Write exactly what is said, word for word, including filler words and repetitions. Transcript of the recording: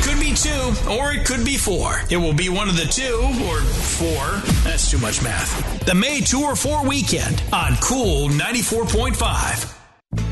could be two, or it could be four. It will be one of the two, or four. That's too much math. The May two or four weekend on Cool ninety-four point five.